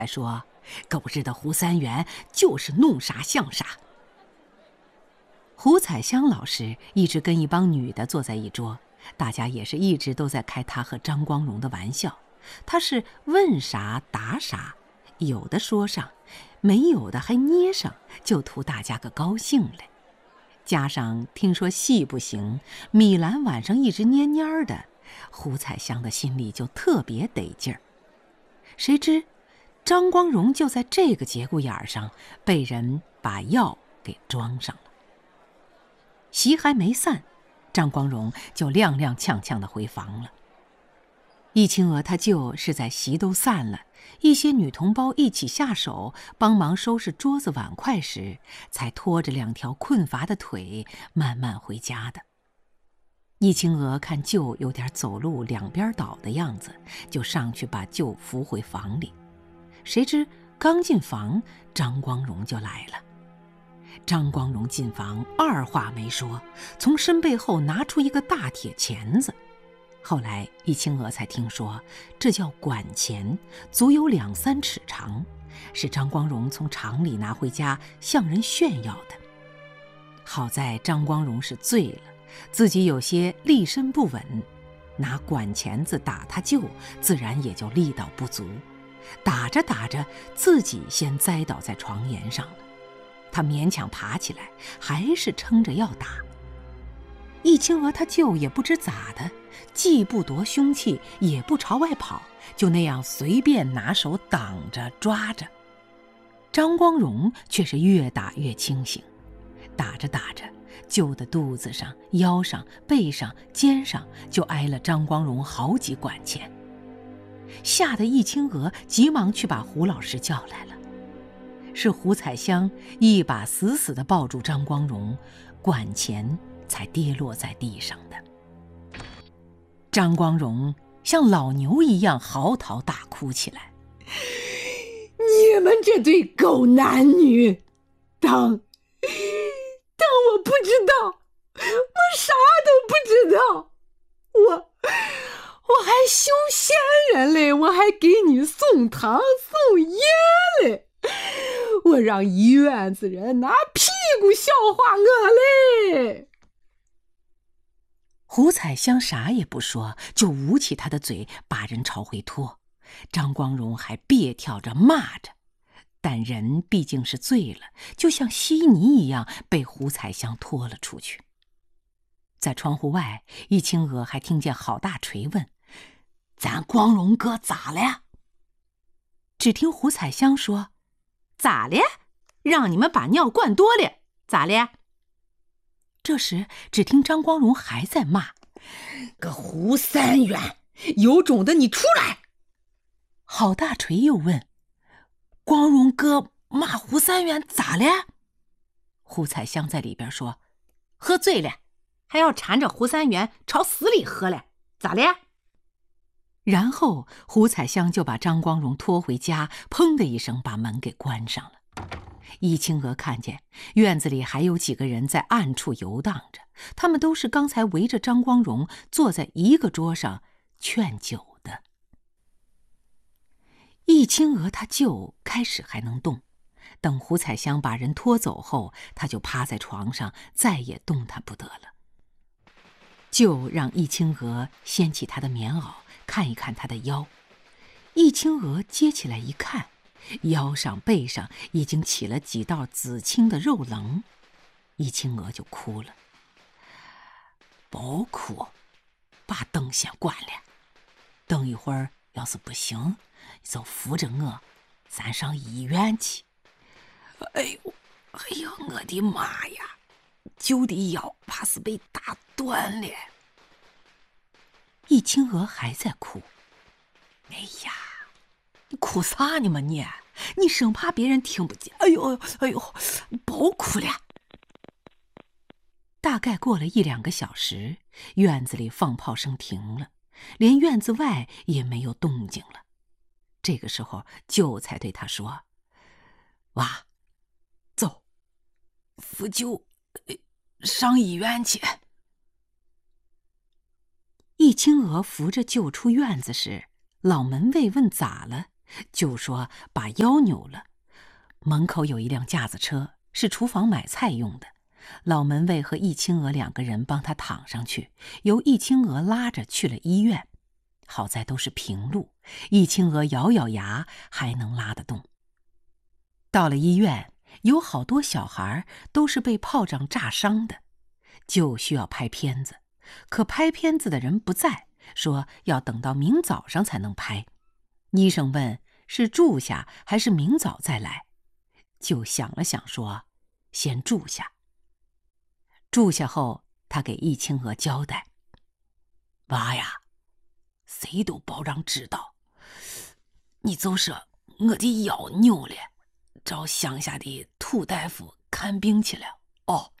还说狗日的胡三元就是弄啥像啥。胡彩香老师一直跟一帮女的坐在一桌，大家也是一直都在开他和张光荣的玩笑。他是问啥答啥，有的说上，没有的还捏上，就图大家个高兴嘞。加上听说戏不行，米兰晚上一直蔫蔫的，胡彩香的心里就特别得劲儿。谁知张光荣就在这个节骨眼上被人把药给装上了。席还没散，张光荣就踉踉跄跄地回房了。易清娥她就是在席都散了，一些女同胞一起下手帮忙收拾桌子碗筷时，才拖着2条困乏的腿慢慢回家的。易清娥看舅有点走路两边倒的样子，就上去把舅扶回房里。谁知刚进房，张光荣就来了。张光荣进房，二话没说，从身背后拿出一个大铁钳子。后来易清娥才听说，这叫管钳，足有2、3尺长，是张光荣从厂里拿回家向人炫耀的。好在张光荣是醉了，自己有些立身不稳，拿管钳子打他舅，自然也就力道不足。打着打着，自己先栽倒在床沿上了。他勉强爬起来，还是撑着要打。易清娥他舅也不知咋的，既不夺凶器，也不朝外跑，就那样随便拿手挡着抓着。张光荣却是越打越清醒，打着打着，舅的肚子上、腰上、背上、肩上就挨了张光荣好几管钳，吓得易清娥急忙去把胡老师叫来了。是胡彩香一把死死地抱住张光荣，管钳才跌落在地上的。张光荣像老牛一样嚎啕大哭起来：“ 你们这对狗男女，当我不知道，我啥都不知道，我还修仙人嘞，我还给你送糖送烟嘞，我让医院子人拿屁股笑话我嘞。” 胡彩香啥也不说，就捂起他的嘴，把人朝回拖。张光荣还别跳着骂着，但人毕竟是醉了，就像稀泥一样被胡彩香拖了出去。在窗户外，易清娥还听见郝大锤问：“咱光荣哥咋了？”只听胡彩香说：“咋了？让你们把尿灌多了，咋了？”这时只听张光荣还在骂：“ 个胡三元，有种的你出来！” 郝大锤又问：“光荣哥骂胡三元咋了？”胡彩香在里边说：“喝醉了，还要缠着胡三元朝死里喝了，咋了？”然后胡彩香就把张光荣拖回家，砰的一声把门给关上了。易清娥看见院子里还有几个人在暗处游荡着，他们都是刚才围着张光荣坐在一个桌上劝酒的。易清娥他舅开始还能动，等胡彩香把人拖走后，他就趴在床上再也动弹不得了。舅让易清娥掀起他的棉袄，看一看他的腰。易清娥接起来一看，腰上背上已经起了几道紫青的肉棱。易清娥就哭了：“别哭，把灯先关了，等一会儿要是不行，就扶着我咱上医院去。”哎呀，我的妈呀，舅的腰怕是被打断了。易清娥还在哭：“哎呀，你哭啥呢嘛你生怕别人听不见。哎呦，别哭了。”大概过了1、2个小时，院子里放炮声停了，连院子外也没有动静了。这个时候舅才对他说：“娃，走，扶舅上医院去。”易清娥扶着舅出院子时，老门卫问咋了， 就说把腰扭了。门口有一辆架子车，是厨房买菜用的。老门卫和易青娥2个人帮他躺上去，由易青娥拉着去了医院。好在都是平路，易青娥咬咬牙还能拉得动。到了医院，有好多小孩都是被炮仗炸伤的，就需要拍片子。可拍片子的人不在，说要等到明早上才能拍。医生问是住下还是明早再来，就想了想说先住下。住下后，他给易青娥交代：娃呀，谁都别让知道，你就说我的腰扭了，找乡下的土大夫看病去了哦。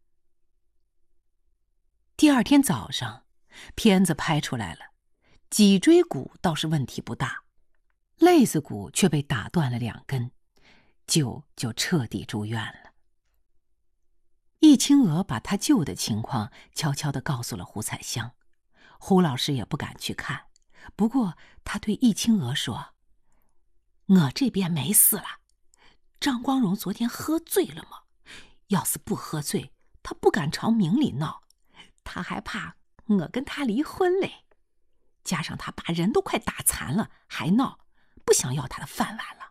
第2天早上，片子拍出来了，脊椎骨倒是问题不大，肋子骨却被打断了2根，就彻底住院了。易青娥把他舅的情况悄悄地告诉了胡彩香，胡老师也不敢去看，不过他对易青娥说：我这边没事了，张光荣昨天喝醉了嘛，要是不喝醉，他不敢朝明里闹，他还怕我跟他离婚嘞，加上他把人都快打残了还闹，不想要他的饭碗了。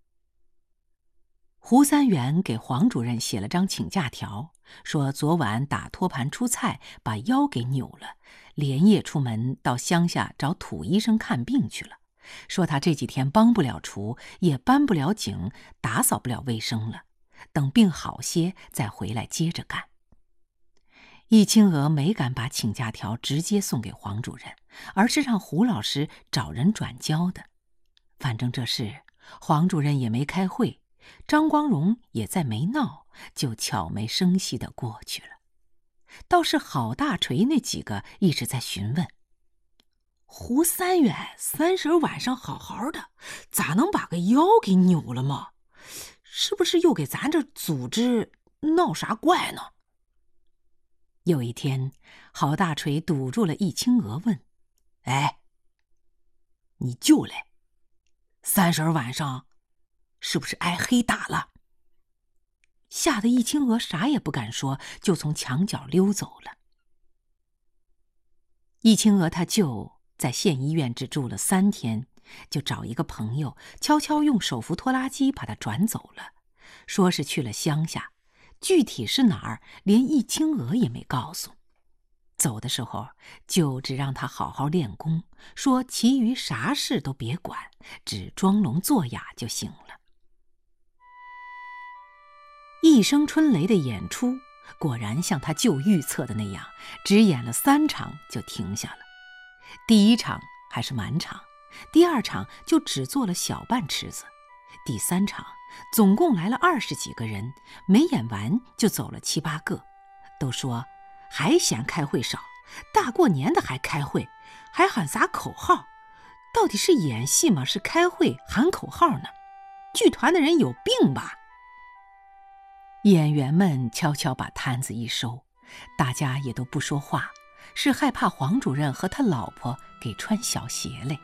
胡三元给黄主任写了张请假条，说昨晚打托盘出菜把腰给扭了，连夜出门到乡下找土医生看病去了，说他这几天帮不了厨，也搬不了井，打扫不了卫生了，等病好些再回来接着干。易青娥没敢把请假条直接送给黄主任，而是让胡老师找人转交的。反正这事黄主任也没开会，张光荣也再没闹，就悄没声息地过去了。倒是郝大锤那几个一直在询问：胡三元30晚上好好的，咋能把个腰给扭了吗？是不是又给咱这组织闹啥怪呢？有一天，郝大锤堵住了易青娥，问：哎，你舅嘞，30晚上是不是挨黑打了？吓得易青娥啥也不敢说，就从墙角溜走了。易青娥他舅在县医院只住了3天，就找一个朋友悄悄用手扶拖拉机把他转走了，说是去了乡下，具体是哪儿连易青娥也没告诉。走的时候就只让他好好练功，说其余啥事都别管，只装聋作哑就行了。一声春雷的演出果然像他舅预测的那样，只演了3场就停下了。第1场还是满场，第2场就只做了小半池子，第3场总共来了20几个人，没演完就走了7、8个，都说还嫌开会少，大过年的还开会，还喊啥口号？到底是演戏吗？是开会喊口号呢？剧团的人有病吧？演员们悄悄把摊子一收，大家也都不说话，是害怕黄主任和他老婆给穿小鞋嘞。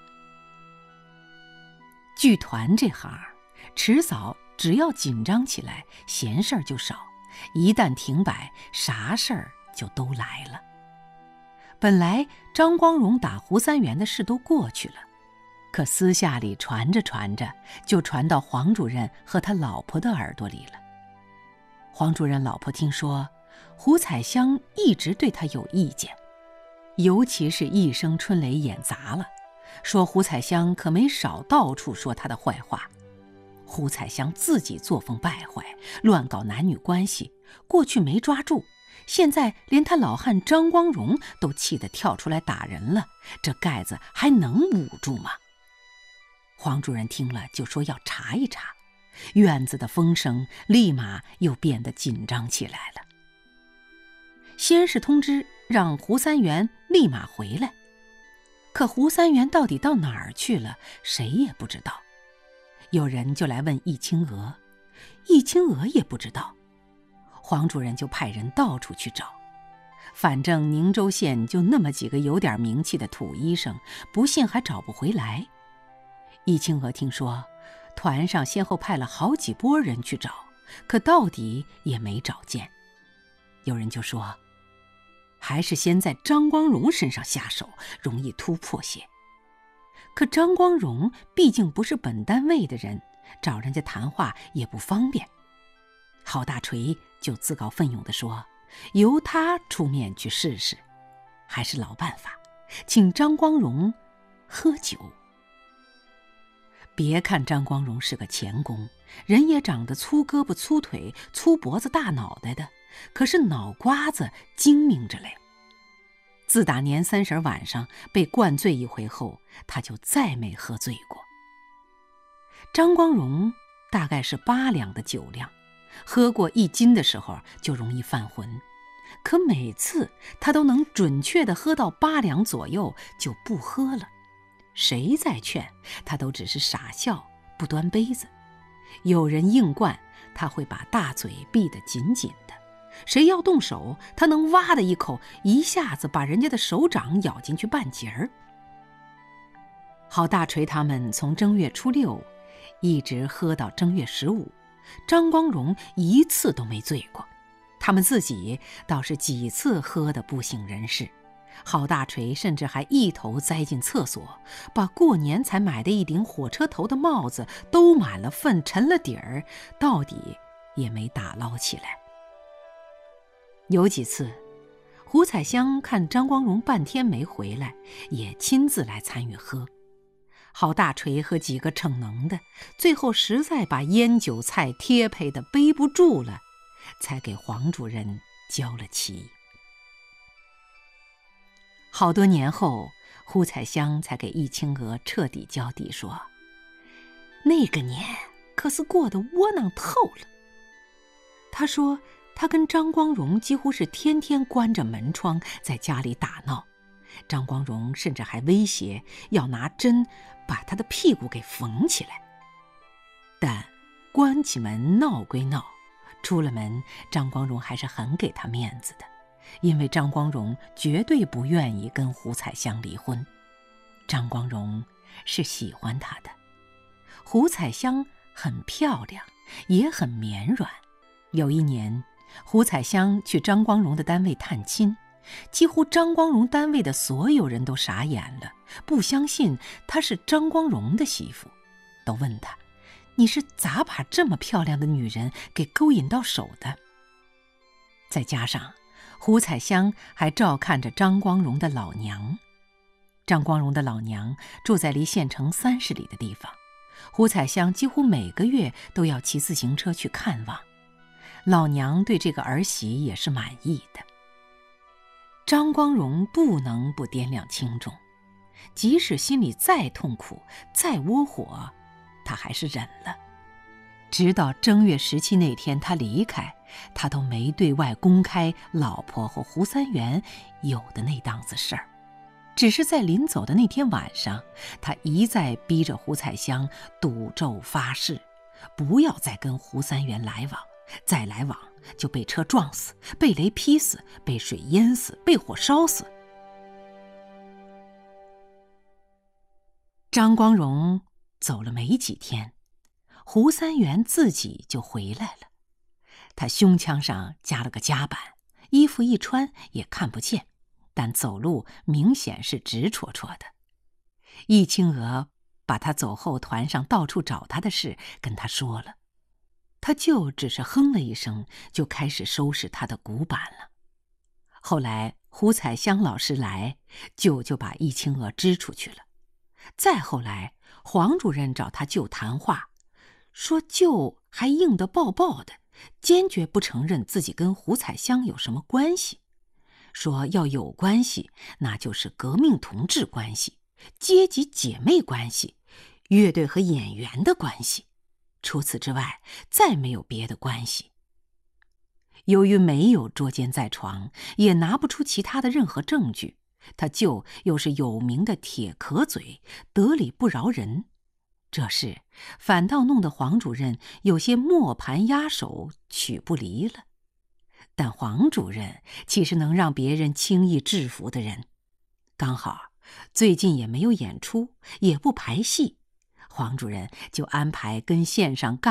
剧团这行迟早只要紧张起来，闲事儿就少，一旦停摆，啥事儿就都来了。本来张光荣打胡三元的事都过去了，可私下里传着传着，就传到黄主任和他老婆的耳朵里了。黄主任老婆听说胡彩香一直对他有意见，尤其是一声春雷演砸了，说胡彩香可没少到处说他的坏话。胡彩香自己作风败坏，乱搞男女关系，过去没抓住，现在连他老汉张光荣都气得跳出来打人了，这盖子还能捂住吗？黄主任听了就说要查一查，院子的风声立马又变得紧张起来了。先是通知让胡三元立马回来，可胡三元到底到哪儿去了，谁也不知道。有人就来问易青娥，易青娥也不知道。黄主任就派人到处去找，反正宁州县就那么几个有点名气的土医生，不信还找不回来。 易清娥听说，团上先后派了好几拨人去找，可到底也没找见。有人就说，还是先在张光荣身上下手，容易突破些。可张光荣毕竟不是本单位的人，找人家谈话也不方便。郝大锤就自告奋勇地说，由他出面去试试。还是老办法，请张光荣喝酒。别看张光荣是个钳工，人也长得粗胳膊粗腿粗脖子大脑袋的，可是脑瓜子精明着嘞。自打年30晚上被灌醉一回后，他就再没喝醉过。张光荣大概是8两的酒量，喝过1斤的时候就容易犯浑，可每次他都能准确地喝到8两左右就不喝了。谁再劝他都只是傻笑，不端杯子。有人硬灌，他会把大嘴闭得紧紧的。谁要动手，他能哇的一口，一下子把人家的手掌咬进去半截儿。郝大锤他们从正月初6一直喝到正月15，张光荣一次都没醉过。他们自己倒是几次喝得不省人事。郝大锤甚至还一头栽进厕所，把过年才买的一顶火车头的帽子都满了粪沉了底儿，到底也没打捞起来。有几次胡彩香看张光荣半天没回来，也亲自来参与喝。郝大锤和几个逞能的，最后实在把烟酒菜贴配的背不住了，才给黄主任交了齐。好多年后，胡彩香才给易清娥彻底交底说，那个年可是过得窝囊透了。他说他跟张光荣几乎是天天关着门窗在家里打闹，张光荣甚至还威胁要拿针把他的屁股给缝起来。但关起门闹归闹，出了门张光荣还是很给他面子的，因为张光荣绝对不愿意跟胡彩香离婚。张光荣是喜欢他的。胡彩香很漂亮，也很绵软。有一年，胡彩香去张光荣的单位探亲，几乎张光荣单位的所有人都傻眼了，不相信她是张光荣的媳妇，都问她，你是咋把这么漂亮的女人给勾引到手的？再加上胡彩香还照看着张光荣的老娘。张光荣的老娘住在离县城30里的地方，胡彩香几乎每个月都要骑自行车去看望。老娘对这个儿媳也是满意的。张光荣不能不掂量轻重，即使心里再痛苦再窝火，他还是忍了。直到正月17那天他离开，他都没对外公开老婆和胡三元有的那档子事儿，只是在临走的那天晚上，他一再逼着胡彩香赌咒发誓，不要再跟胡三元来往，再来往就被车撞死，被雷劈死，被水淹死，被火烧死。张光荣走了没几天，胡三元自己就回来了。他胸腔上加了个夹板，衣服一穿也看不见，但走路明显是直戳戳的。易清娥把他走后团上到处找他的事跟他说了，他就只是哼了一声，就开始收拾他的古板了。后来胡彩香老师来，就把易清娥支出去了。再后来黄主任找他舅谈话，说舅还硬得爆爆的，坚决不承认自己跟胡彩香有什么关系，说要有关系那就是革命同志关系，阶级姐妹关系，乐队和演员的关系，除此之外再没有别的关系。由于没有捉奸在床，也拿不出其他的任何证据，他舅又是有名的铁壳嘴，得理不饶人，这事反倒弄得黄主任有些磨盘压手，取不离了。但黄主任岂是能让别人轻易制服的人？刚好最近也没有演出，也不排戏， 黄主任就安排跟县上干